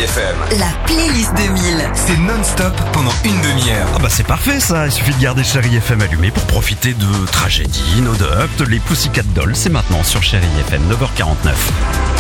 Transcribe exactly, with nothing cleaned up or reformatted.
F M. La playlist deux mille. C'est non-stop pendant une demi-heure. Ah bah c'est parfait ça, il suffit de garder Chérie F M allumé pour profiter de Tragédie, No Doubt, les Pussycat Dolls, c'est maintenant sur Chérie F M, neuf heures quarante-neuf.